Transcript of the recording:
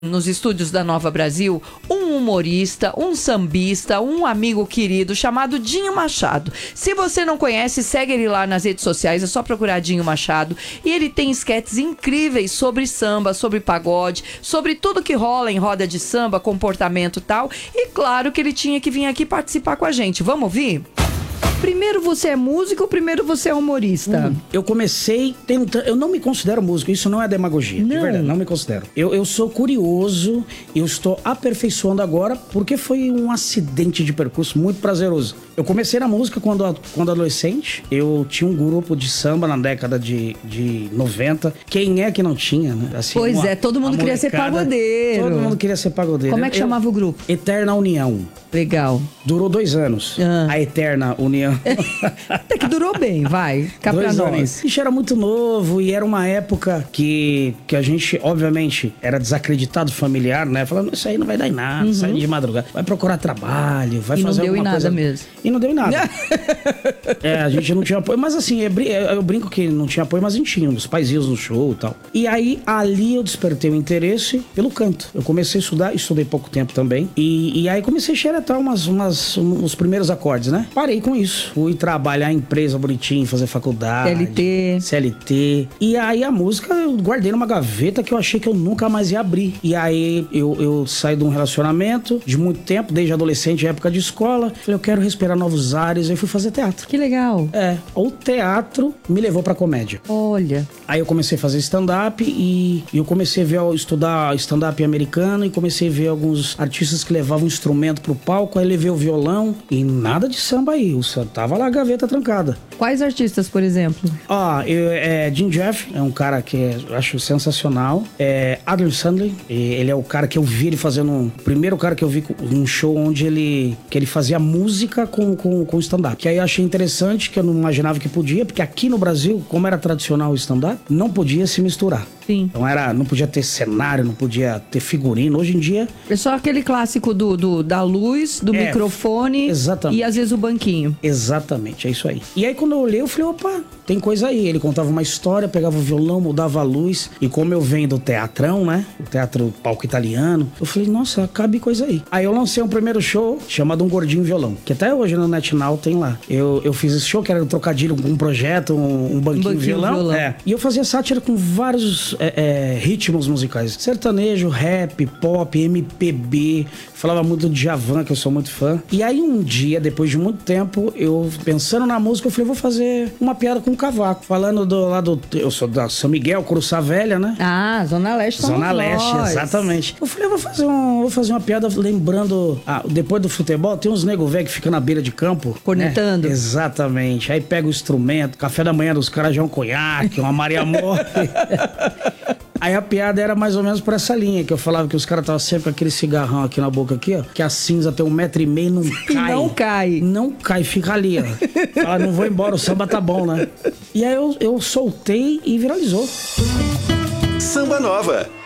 Nos estúdios da Nova Brasil, um humorista, um sambista, um amigo querido chamado Dinho Machado. Se você não conhece, segue ele lá nas redes sociais, é só procurar Dinho Machado. E ele tem esquetes incríveis sobre samba, sobre pagode, sobre tudo que rola em roda de samba, comportamento e tal. E claro que ele tinha que vir aqui participar com a gente. Vamos ouvir? Primeiro você é músico ou primeiro você é humorista? Eu comecei tentando... Eu não me considero músico, isso não é demagogia. Não. De verdade, não me considero. Eu sou curioso, eu estou aperfeiçoando agora, porque foi um acidente de percurso muito prazeroso. Eu comecei na música quando adolescente. Eu tinha um grupo de samba na década de 90. Quem é que não tinha, né? Assim, todo mundo queria ser pagodeiro. Todo mundo queria ser pagodeiro. Como é que chamava o grupo? Eterna União. Legal. Durou 2 anos. A Eterna União. Até que durou bem, vai. Cá pra nós. A gente era muito novo e era uma época que a gente, obviamente, era desacreditado familiar, né? Falando, isso aí não vai dar em nada, sai de madrugada. Vai procurar trabalho, vai fazer alguma coisa. E não deu em nada mesmo. E não deu em nada. A gente não tinha apoio. Mas assim, eu brinco que não tinha apoio, mas a gente tinha. Os pais iam no show e tal. E aí, ali eu despertei o interesse pelo canto. Eu comecei a estudar, estudei pouco tempo também. E aí comecei a xeretar os primeiros acordes, né? Parei com isso. Fui trabalhar em empresa bonitinha, fazer faculdade. CLT. E aí a música eu guardei numa gaveta que eu achei que eu nunca mais ia abrir. E aí eu saí de um relacionamento de muito tempo, desde adolescente, época de escola. Falei, eu quero respirar novos ares. Aí fui fazer teatro. Que legal. O teatro me levou pra comédia. Olha. Aí eu comecei a fazer stand-up e eu comecei a estudar stand-up americano e comecei a ver alguns artistas que levavam instrumento pro palco. Aí levei o violão e nada de samba aí. O samba tava lá a gaveta trancada. Quais artistas, por exemplo? Jim Jeff é um cara que eu acho sensacional. Adam Sandler, ele é o cara que eu vi ele fazendo o primeiro cara que eu vi um show onde ele fazia música com stand-up. Que aí eu achei interessante, que eu não imaginava que podia, porque aqui no Brasil, como era tradicional o stand-up, não podia se misturar. Sim. Então não podia ter cenário, não podia ter figurino. Hoje em dia... É só aquele clássico da luz, do microfone. Exatamente. E às vezes o banquinho. Exatamente, é isso aí. E aí quando eu olhei, eu falei, opa, tem coisa aí. Ele contava uma história, pegava o violão, mudava a luz. E como eu venho do teatrão, né? O teatro palco italiano, eu falei, nossa, cabe coisa aí. Aí eu lancei um primeiro show chamado Um Gordinho Violão, que até hoje no NetNow tem lá. Eu fiz esse show, que era um trocadilho com um projeto, um banquinho violão. E eu fazia sátira com vários ritmos musicais. Sertanejo, rap, pop, MPB. Falava muito de Djavan, que eu sou muito fã. E aí um dia, depois de muito tempo, eu pensando na música, eu falei, vou fazer uma piada com o cavaco. Falando eu sou da São Miguel, Curuçá Velha, né? Ah, Zona Leste. Zona Leste, exatamente. Eu falei, vou fazer uma piada lembrando... depois do futebol, tem uns nego velho que fica na beira de campo. Cornetando. Né? Exatamente. Aí pega o instrumento, café da manhã dos caras já é um conhaque, uma Maria Morte. Aí a piada era mais ou menos por essa linha, que eu falava que os caras estavam sempre com aquele cigarrão aqui na boca, aqui, ó, que a cinza tem 1,5 m e não cai. Não cai. Não cai, fica ali, ó. Fala, não vou embora, o samba tá bom, né? E aí eu soltei e viralizou. Samba Nova.